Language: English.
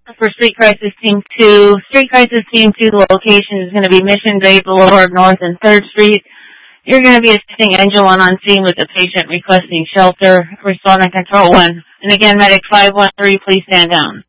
For Street Crisis Team 2. Street Crisis Team 2, the location is going to be Mission Bay Boulevard North and 3rd Street. You're going to be assisting Engine 1 on scene with the patient requesting shelter. Responding Control 1. And again, Medic 513, please stand down.